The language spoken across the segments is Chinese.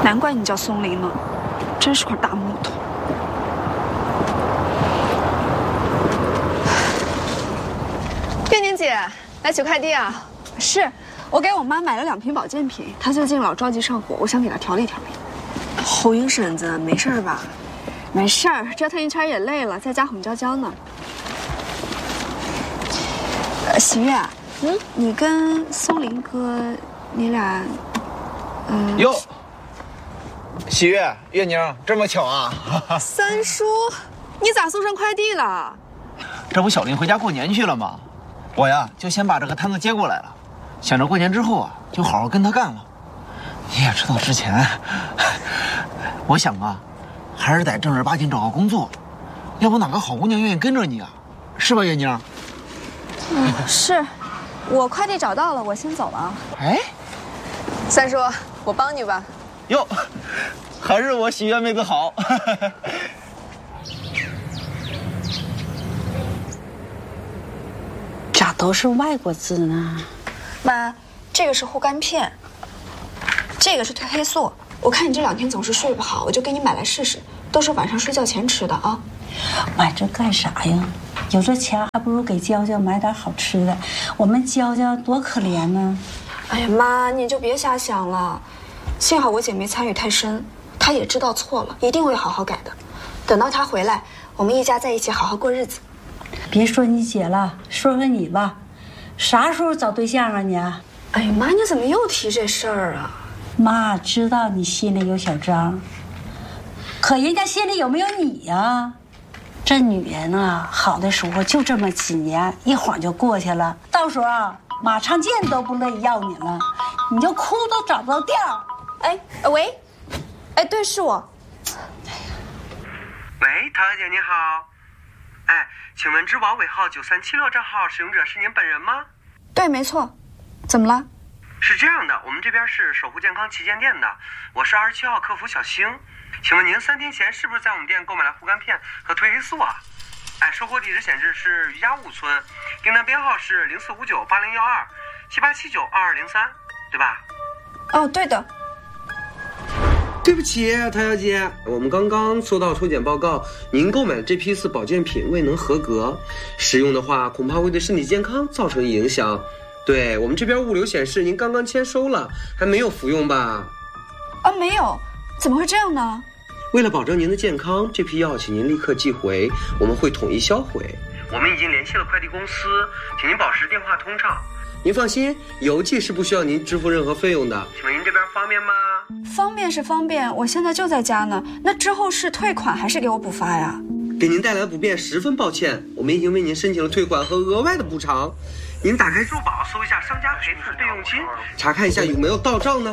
难怪你叫松林呢，真是块大木头。 月宁姐，来取快递啊？ 是，我给我妈买了2瓶保健品，她最近老着急上火，我想给她调理调理。 红云婶子没事吧？ 没事儿，折腾一圈也累了，在家哄娇娇呢。喜悦啊，你跟松林哥，你俩， 哟，喜悦、月宁，这么巧啊！ 三叔，你咋送上快递了？ 这不小林回家过年去了吗？我呀就先把这个摊子接过来了，想着过年之后啊就好好跟他干了。你也知道之前，我想啊，还是得正儿八经找个工作，要不哪个好姑娘愿意跟着你啊？是吧，月宁？ 是，我快递找到了，我先走了。 哎， 三叔，我帮你吧。 哟，还是我喜悦妹子好。 咋都是外国字呢？ 妈，这个是护肝片，这个是褪黑素。我看你这2天总是睡不好，我就给你买来试试，都是晚上睡觉前吃的啊。 买这干啥呀？有这钱还不如给娇娇买点好吃的。我们娇娇多可怜呢。 哎呀，妈，你就别瞎想了。幸好我姐没参与太深，她也知道错了，一定会好好改的。等到她回来，我们一家在一起好好过日子。 别说你姐了，说说你吧，啥时候找对象啊你？ 哎呀妈，你怎么又提这事儿啊？ 妈知道你心里有小张，可人家心里有没有你呀？这女人啊，好的时候就这么几年，一晃就过去了。到时候啊，马长剑都不乐意要你了，你就哭都找不到调。 哎，喂，哎，对，是我。 喂，陶小姐你好，哎，请问支付宝尾号9376账号使用者是您本人吗？ 对，没错。怎么了？ 是这样的，我们这边是守护健康旗舰店的，我是27号客服小星，请问您3天前是不是在我们店购买了护肝片和褪黑素啊？哎，收货地址显示是余家务村，订单编号是0459801278792203，对吧？ 哦，对的。 对不起，陶小姐，我们刚刚收到抽检报告，您购买的这批次保健品未能合格，使用的话恐怕会对身体健康造成影响。对，我们这边物流显示您刚刚签收了，还没有服用吧？ 啊，没有，怎么会这样呢？ 为了保证您的健康，这批药请您立刻寄回，我们会统一销毁。我们已经联系了快递公司，请您保持电话通畅。您放心，邮寄是不需要您支付任何费用的。请问您这边方便吗？ 方便是方便，我现在就在家呢。那之后是退款还是给我补发呀？ 给您带来的不便十分抱歉，我们已经为您申请了退款和额外的补偿。您打开支付宝搜一下商家赔付备用金，查看一下有没有到账呢？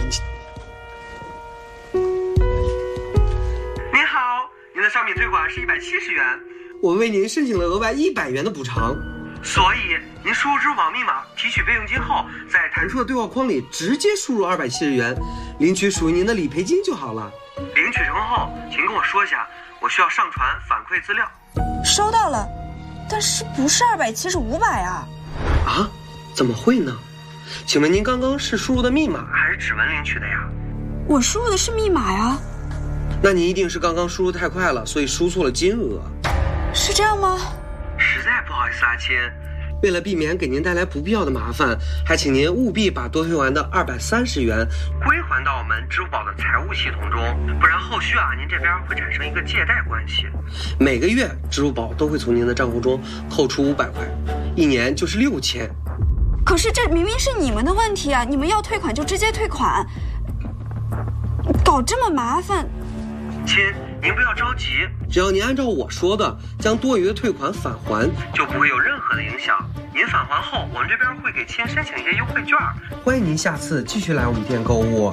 您好，您的商品退款是170元，我为您申请了额外100元的补偿。所以您输入支付宝密码提取备用金后，在弹出的对话框里直接输入270元，领取属于您的理赔金就好了。领取成功后，请跟我说一下，我需要上传反馈资料。 收到了，但是不是270是500啊？ 啊？怎么会呢？请问您刚刚是输入的密码还是指纹领取的呀？ 我输入的是密码呀。 那您一定是刚刚输入太快了，所以输错了金额。 是这样吗？ 实在不好意思，阿亲，为了避免给您带来不必要的麻烦，还请您务必把多退完的230元归还到我们支付宝的财务系统中，不然后续您这边会产生一个借贷关系。每个月支付宝都会从您的账户中扣除500块，1年就是6000。 可是这明明是你们的问题啊！你们要退款就直接退款，搞这么麻烦。 亲，您不要着急，只要您按照我说的将多余的退款返还，就不会有任何的影响。您返还后，我们这边会给亲申请一些优惠券。欢迎您下次继续来我们店购物。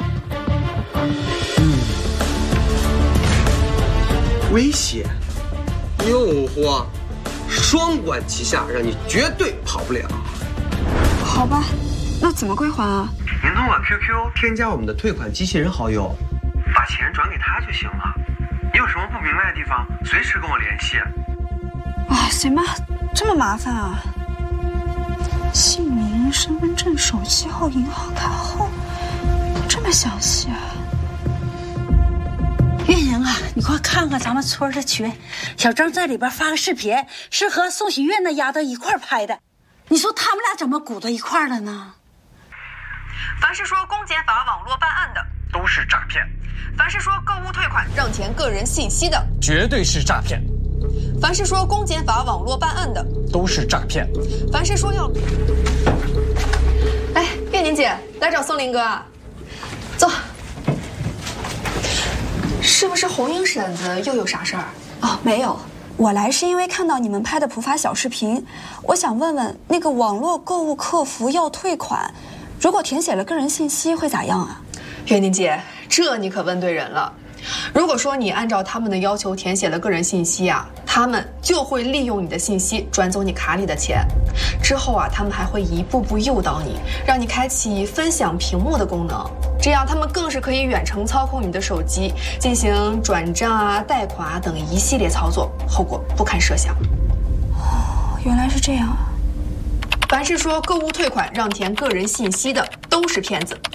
威胁、诱惑，双管齐下，让你绝对跑不了。 好吧，那怎么归还啊？ 您通过 QQ 添加我们的退款机器人好友，把钱转给他就行了。你有什么不明白的地方，随时跟我联系。 哎，行吧，这么麻烦啊？姓名、身份证、手机号、银行卡号，这么详细啊？ 你快看看咱们村的群，小张在里边发个视频，是和宋喜悦那丫头一块拍的。你说他们俩怎么鼓到一块了呢？ 凡是说公检法网络办案的， 都是诈骗； 凡是说购物退款让填个人信息的， 绝对是诈骗； 凡是说公检法网络办案的， 都是诈骗； 凡是说要……哎，月宁姐来找松林哥啊，走。是不是红英婶子又有啥事儿？ 哦，没有，我来是因为看到你们拍的普法小视频，我想问问那个网络购物客服要退款，如果填写了个人信息会咋样啊？ 月宁姐，这你可问对人了。如果说你按照他们的要求填写了个人信息啊，他们就会利用你的信息转走你卡里的钱，之后啊，他们还会一步步诱导你，让你开启分享屏幕的功能，这样他们更是可以远程操控你的手机，进行转账啊、贷款啊等一系列操作，后果不堪设想。 哦，原来是这样啊！ 凡是说购物退款让填个人信息的，都是骗子。